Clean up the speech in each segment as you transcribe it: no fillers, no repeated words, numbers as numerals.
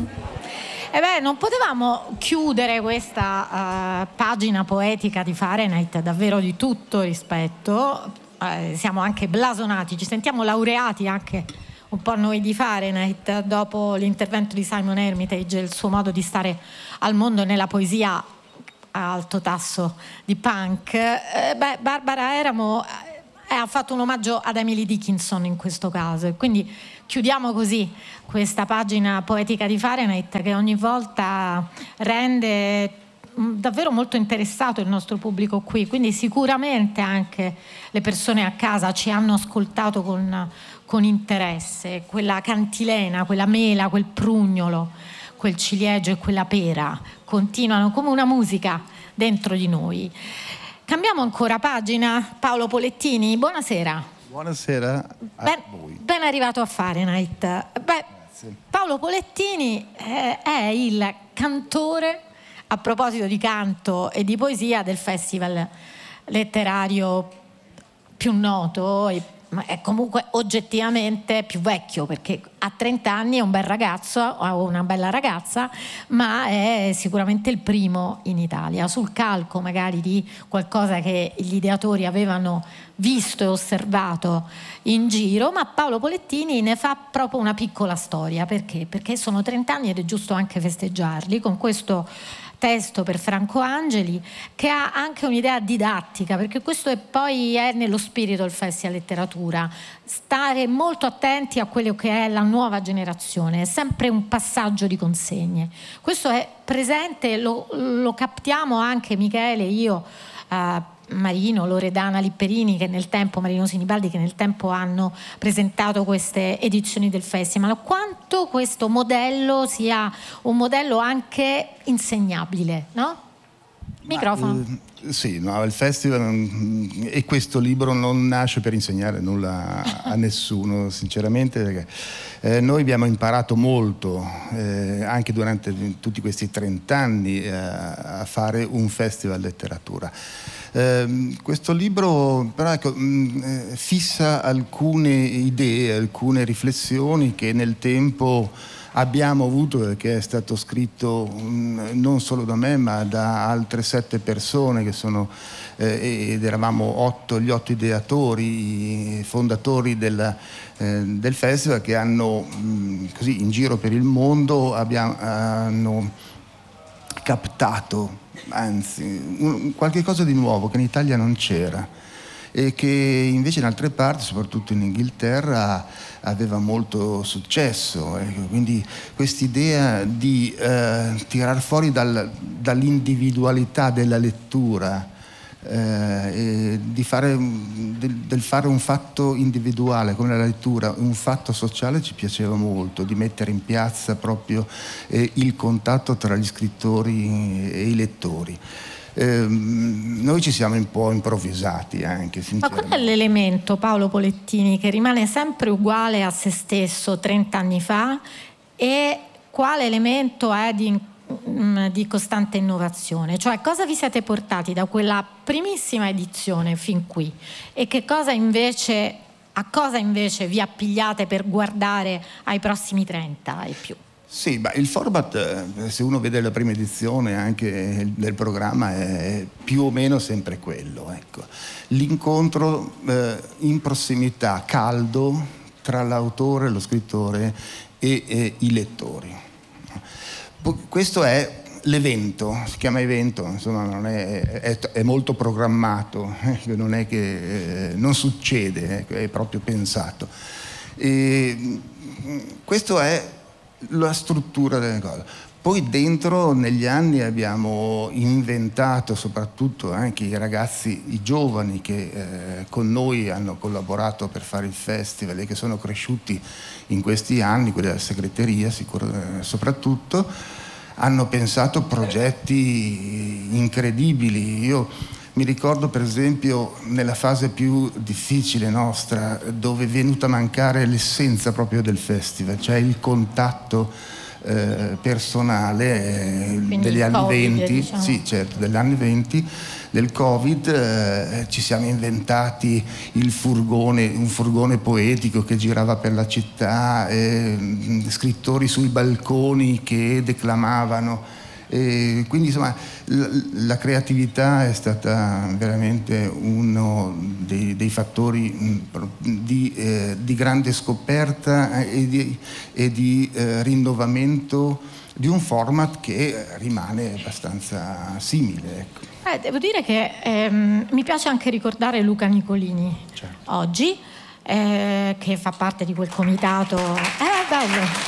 Non potevamo chiudere questa pagina poetica di Fahrenheit davvero di tutto rispetto. Siamo anche blasonati, ci sentiamo laureati anche un po' noi di Fahrenheit dopo l'intervento di Simon Hermitage e il suo modo di stare al mondo nella poesia a alto tasso di punk. Barbara Eramo ha fatto un omaggio ad Emily Dickinson in questo caso, e quindi chiudiamo così questa pagina poetica di Fahrenheit, che ogni volta rende davvero molto interessato il nostro pubblico qui, quindi sicuramente anche le persone a casa ci hanno ascoltato con interesse. Quella cantilena, quella mela, quel prugnolo, quel ciliegio e quella pera continuano come una musica dentro di noi. Cambiamo ancora pagina. Paolo Polettini, buonasera. Buonasera a voi. Ben arrivato a Fahrenheit. Paolo Polettini è il cantore, a proposito di canto e di poesia, del festival letterario più noto, ma è comunque oggettivamente più vecchio, perché a 30 anni è un bel ragazzo o una bella ragazza, ma è sicuramente il primo in Italia, sul calco magari di qualcosa che gli ideatori avevano visto e osservato in giro. Ma Paolo Polettini ne fa proprio una piccola storia. Perché? Perché sono 30 anni ed è giusto anche festeggiarli con questo testo per Franco Angeli, che ha anche un'idea didattica, perché questo è nello spirito del Festival Letteratura, stare molto attenti a quello che è la nuova generazione, è sempre un passaggio di consegne. Questo è presente, lo captiamo anche Michele, io, Marino, Loredana Lipperini, Marino Sinibaldi, che nel tempo hanno presentato queste edizioni del festival, quanto questo modello sia un modello anche insegnabile, no? Microfono. Sì, no, il festival e questo libro non nasce per insegnare nulla a nessuno, sinceramente, perché noi abbiamo imparato molto anche durante tutti questi 30 anni a fare un festival letteratura. Questo libro però fissa alcune idee, alcune riflessioni che nel tempo abbiamo avuto, perché è stato scritto non solo da me ma da altre 7 persone che sono ed eravamo gli 8 ideatori, fondatori del festival, che hanno così in giro per il mondo hanno captato qualche cosa di nuovo che in Italia non c'era e che invece in altre parti, soprattutto in Inghilterra, aveva molto successo. Quindi quest'idea di tirar fuori dall'individualità della lettura, di fare un fatto individuale come la lettura, un fatto sociale, ci piaceva molto, di mettere in piazza proprio il contatto tra gli scrittori e i lettori. Noi ci siamo un po' improvvisati anche, sinceramente. Ma qual è l'elemento, Paolo Polettini, che rimane sempre uguale a se stesso 30 anni fa, e quale elemento è di costante innovazione? Cioè, cosa vi siete portati da quella primissima edizione fin qui, e a cosa invece vi appigliate per guardare ai prossimi 30 e più? Sì, il format, se uno vede la prima edizione anche del programma, è più o meno sempre quello. Ecco. L'incontro in prossimità, caldo, tra l'autore, lo scrittore e i lettori. Questo è l'evento, si chiama evento, insomma non è molto programmato, non è che non succede, è proprio pensato. E questo è la struttura delle cose. Poi dentro negli anni abbiamo inventato, soprattutto anche i ragazzi, i giovani che con noi hanno collaborato per fare il festival e che sono cresciuti in questi anni, quelli della segreteria soprattutto, hanno pensato progetti incredibili. Io mi ricordo per esempio nella fase più difficile nostra, dove è venuta a mancare l'essenza proprio del festival, cioè il contatto personale degli anni COVID, 20, diciamo. sì, certo, degli anni 20 del Covid, ci siamo inventati un furgone poetico che girava per la città, scrittori sui balconi che declamavano. Quindi insomma la creatività è stata veramente uno dei fattori di grande scoperta e di rinnovamento di un format che rimane abbastanza simile, ecco. Devo dire che mi piace anche ricordare Luca Nicolini, certo, oggi, che fa parte di quel comitato. Bello.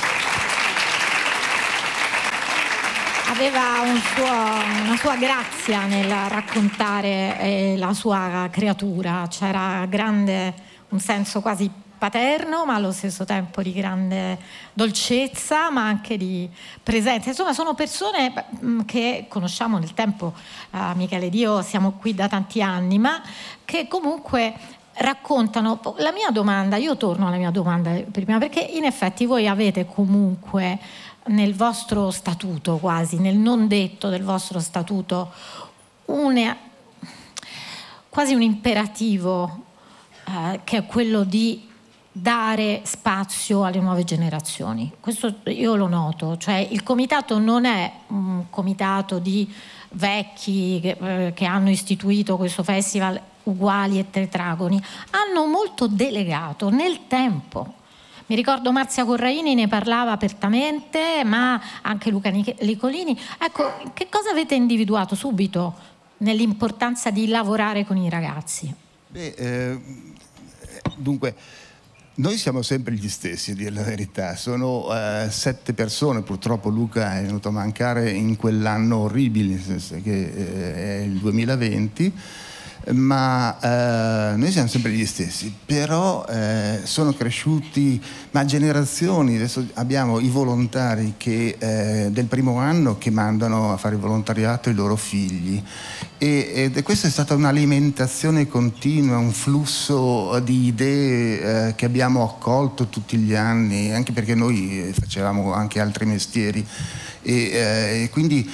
Aveva una sua grazia nel raccontare la sua creatura, c'era un senso quasi paterno, ma allo stesso tempo di grande dolcezza, ma anche di presenza. Insomma, sono persone che conosciamo nel tempo, Michele ed io siamo qui da tanti anni, ma che comunque raccontano. La mia domanda, io torno alla mia domanda prima, perché in effetti voi avete comunque nel vostro statuto, quasi nel non detto del vostro statuto, quasi un imperativo che è quello di dare spazio alle nuove generazioni. Questo io lo noto, cioè il comitato non è un comitato di vecchi che hanno istituito questo festival uguali e tetragoni, hanno molto delegato nel tempo. Mi ricordo Marzia Corraini ne parlava apertamente, ma anche Luca Nicolini. Ecco, che cosa avete individuato subito nell'importanza di lavorare con i ragazzi? Dunque, noi siamo sempre gli stessi, a dire la verità. Sono 7 persone, purtroppo Luca è venuto a mancare in quell'anno orribile, nel senso che è il 2020. Ma noi siamo sempre gli stessi, però sono cresciuti generazioni. Adesso abbiamo i volontari del primo anno che mandano a fare volontariato i loro figli e questa è stata un'alimentazione continua, un flusso di idee che abbiamo accolto tutti gli anni, anche perché noi facevamo anche altri mestieri e quindi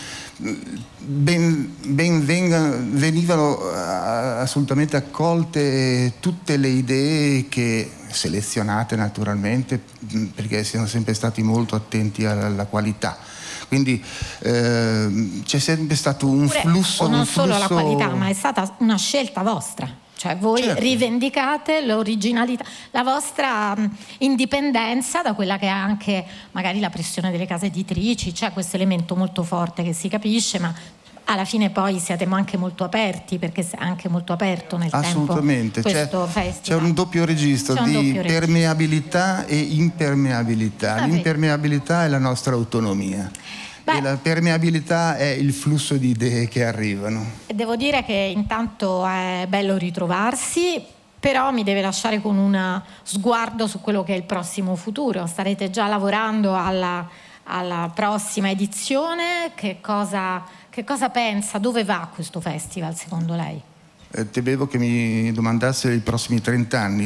venivano assolutamente accolte tutte le idee, che selezionate naturalmente, perché siamo sempre stati molto attenti alla qualità. Quindi c'è sempre stato un flusso. Non solo la qualità, ma è stata una scelta vostra. Cioè voi certo rivendicate l'originalità, la vostra indipendenza da quella che è anche magari la pressione delle case editrici. C'è questo elemento molto forte che si capisce, ma alla fine poi siete anche molto aperti, perché è anche molto aperto nel assolutamente tempo questo festival. C'è un doppio registro di permeabilità e impermeabilità. L'impermeabilità è la nostra autonomia. E la permeabilità è il flusso di idee che arrivano. Devo dire che intanto è bello ritrovarsi, però mi deve lasciare con un sguardo su quello che è il prossimo futuro. Starete già lavorando alla prossima edizione. Che cosa pensa? Dove va questo festival secondo lei? Temevo che mi domandasse i prossimi 30 anni,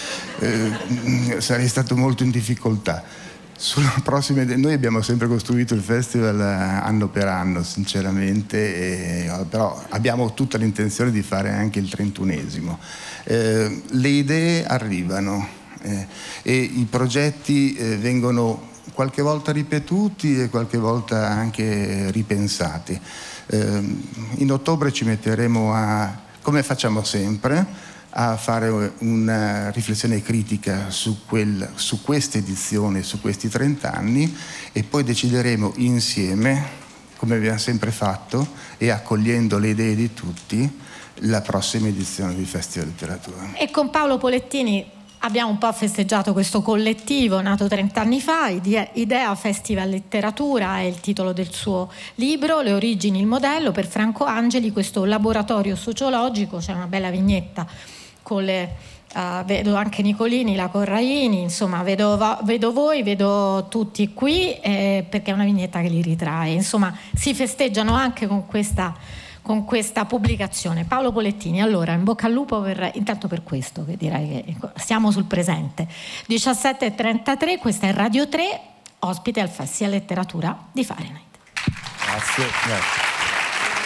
sarei stato molto in difficoltà. Sulla prossima, noi abbiamo sempre costruito il festival anno per anno, sinceramente, però abbiamo tutta l'intenzione di fare anche il 31esimo. Le idee arrivano e i progetti vengono qualche volta ripetuti e qualche volta anche ripensati. In ottobre ci metteremo come facciamo sempre, a fare una riflessione critica su questa edizione, su questi 30 anni, e poi decideremo insieme, come abbiamo sempre fatto, e accogliendo le idee di tutti, la prossima edizione di Festival Letteratura. E con Paolo Polettini abbiamo un po' festeggiato questo collettivo nato 30 anni fa, Idea Festival Letteratura è il titolo del suo libro, le origini, il modello, per Franco Angeli, questo laboratorio sociologico. C'è una bella vignetta con vedo anche Nicolini, la Corraini, insomma vedo voi, vedo tutti qui, perché è una vignetta che li ritrae. Insomma si festeggiano anche con questa pubblicazione. Paolo Polettini, allora in bocca al lupo intanto per questo, che direi che siamo sul presente. 17:33, questa è Radio 3. ospite al Festival Letteratura di Fahrenheit. Grazie.